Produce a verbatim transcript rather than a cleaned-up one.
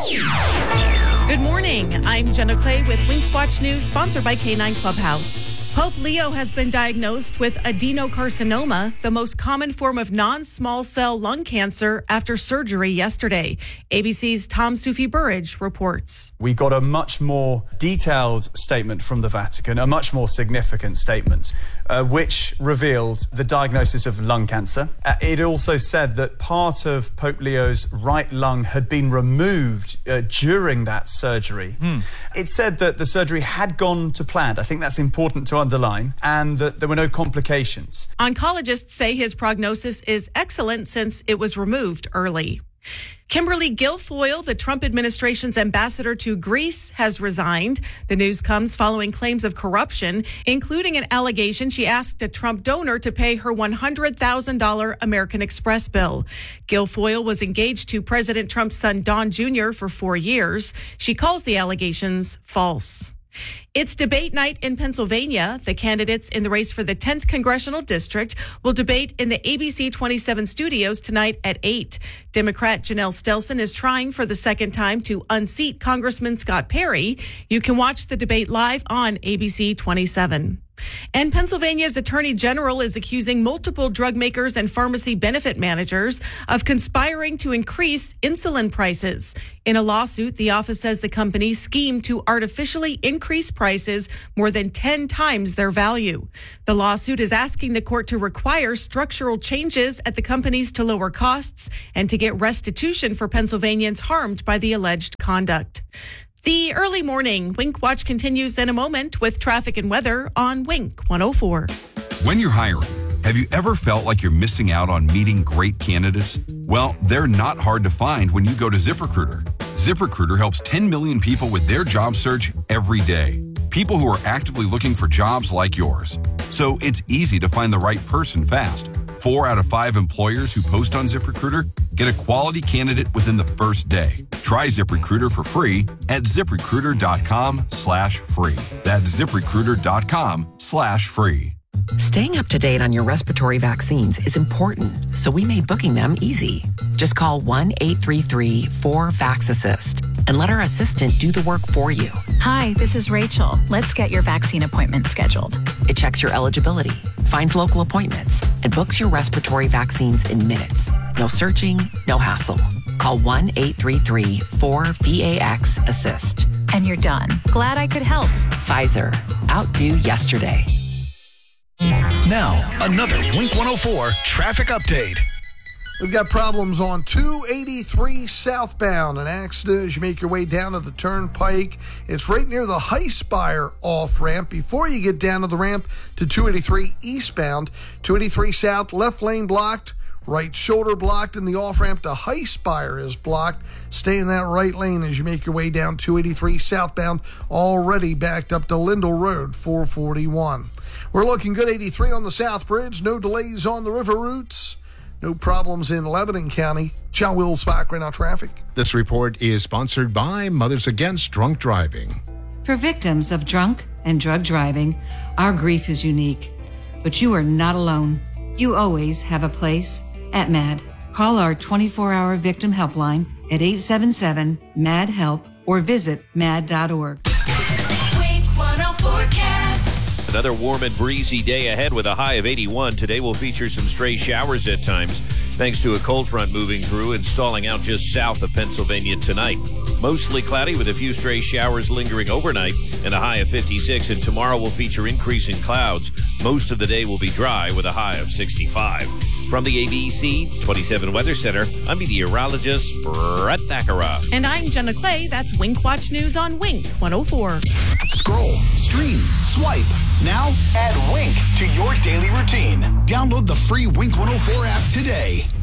Good morning. I'm Jenna Clay with Wink Watch News, sponsored by K nine Clubhouse. Pope Leo has been diagnosed with adenocarcinoma, the most common form of non-small cell lung cancer, after surgery yesterday. A B C's Tom Sufi-Burridge reports. We got a much more detailed statement from the Vatican, a much more significant statement, uh, which revealed the diagnosis of lung cancer. Uh, it also said that part of Pope Leo's right lung had been removed uh, during that surgery. Hmm. It said that the surgery had gone to plan. I think that's important to underline, and that there were no complications. Oncologists say his prognosis is excellent since it was removed early. Kimberly Guilfoyle, the Trump administration's ambassador to Greece, has resigned. The news comes following claims of corruption, including an allegation she asked a Trump donor to pay her one hundred thousand dollars American Express bill. Guilfoyle was engaged to President Trump's son, Don Junior, for four years. She calls the allegations false. It's debate night in Pennsylvania. The candidates in the race for the tenth Congressional District will debate in the A B C twenty-seven studios tonight at eight. Democrat Janelle Stelson is trying for the second time to unseat Congressman Scott Perry. You can watch the debate live on A B C twenty-seven. And Pennsylvania's Attorney General is accusing multiple drug makers and pharmacy benefit managers of conspiring to increase insulin prices. In a lawsuit, the office says the company schemed to artificially increase prices more than ten times their value. The lawsuit is asking the court to require structural changes at the companies to lower costs and to get restitution for Pennsylvanians harmed by the alleged conduct. The early morning Wink Watch continues in a moment with traffic and weather on Wink one oh four. When you're hiring, have you ever felt like you're missing out on meeting great candidates? Well, they're not hard to find when you go to ZipRecruiter. ZipRecruiter helps ten million people with their job search every day. People who are actively looking for jobs like yours. So it's easy to find the right person fast. Four out of five employers who post on ZipRecruiter get a quality candidate within the first day. Try ZipRecruiter for free at ZipRecruiter.com slash free. That's ZipRecruiter.com slash free. Staying up to date on your respiratory vaccines is important, so we made booking them easy. Just call one eight three three four VAX-ASSIST and let our assistant do the work for you. Hi, this is Rachel. Let's get your vaccine appointment scheduled. It checks your eligibility, finds local appointments, and books your respiratory vaccines in minutes. No searching, no hassle. Call one eight three three four VAX-ASSIST. And you're done. Glad I could help. Pfizer. Outdo yesterday. Now, another Wink one oh four traffic update. We've got problems on two eighty-three southbound. An accident as you make your way down to the turnpike. It's right near the Highspire off-ramp before you get down to the ramp to two eighty-three eastbound. two eighty-three south, left lane blocked. Right shoulder blocked, and the off-ramp to Highspire is blocked. Stay in that right lane as you make your way down two eighty-three southbound, already backed up to Lindell Road, four forty-one. We're looking good eighty-three on the South Bridge. No delays on the river routes. No problems in Lebanon County. John Wills back right now traffic. This report is sponsored by Mothers Against Drunk Driving. For victims of drunk and drug driving, our grief is unique. But you are not alone. You always have a place at MAD. Call our twenty-four hour victim helpline at eight seven seven M A D HELP or visit mad dot org. Another warm and breezy day ahead with a high of eighty-one. Today will feature some stray showers at times, thanks to a cold front moving through and stalling out just south of Pennsylvania tonight. Mostly cloudy with a few stray showers lingering overnight and a high of fifty-six. And tomorrow will feature increasing clouds. Most of the day will be dry with a high of sixty-five. From the A B C twenty-seven Weather Center, I'm meteorologist Brett Thakara. And I'm Jenna Clay. That's Wink Watch News on Wink one oh four. Scroll, stream, swipe. Now add Wink to your daily routine. Download the free Wink one oh four app today.